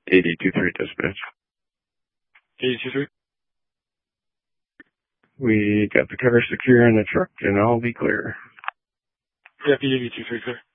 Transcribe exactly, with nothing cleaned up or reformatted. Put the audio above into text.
eighty two three dispatch. eighty two three? We got the car secure in the truck and all be clear. Yeah, eighty two three, clear.